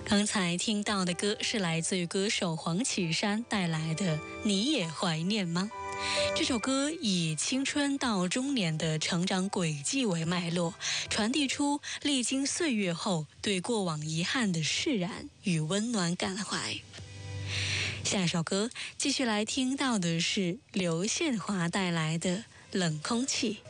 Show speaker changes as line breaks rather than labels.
刚才听到的歌是来自于歌手黄绮珊带来的《你也怀念吗》。这首歌以青春到中年的成长轨迹为脉络，传递出历经岁月后对过往遗憾的释然与温暖感怀。下一首歌继续来听到的是刘宪华带来的《冷空气》。